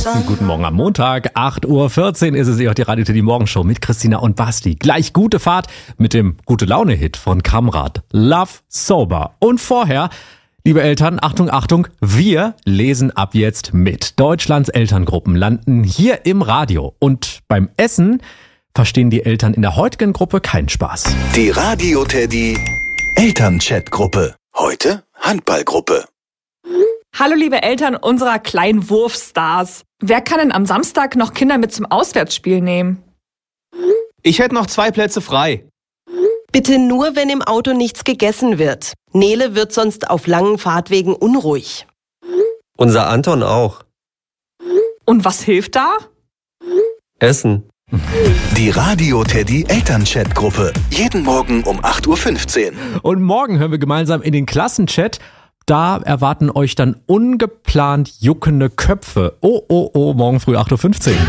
Guten Morgen am Montag, 8.14 Uhr ist es, ihr hört die Radio Teddy Morgenshow mit Christina und Basti. Gleich gute Fahrt mit dem Gute-Laune-Hit von Kamrat, Love Sober. Und vorher, liebe Eltern, Achtung, Achtung, wir lesen ab jetzt mit. Deutschlands Elterngruppen landen hier im Radio. Und beim Essen verstehen die Eltern in der heutigen Gruppe keinen Spaß. Die Radio Teddy Elternchat-Gruppe. Heute Handballgruppe. Hallo liebe Eltern unserer kleinen Wurfstars. Wer kann denn am Samstag noch Kinder mit zum Auswärtsspiel nehmen? Ich hätte noch 2 Plätze frei. Bitte nur, wenn im Auto nichts gegessen wird. Nele wird sonst auf langen Fahrtwegen unruhig. Unser Anton auch. Und was hilft da? Essen. Die Radio Teddy Elternchat-Gruppe. Jeden Morgen um 8.15 Uhr. Und morgen hören wir gemeinsam in den Klassenchat. Da erwarten euch dann ungeplant juckende Köpfe. Oh, morgen früh 8.15 Uhr.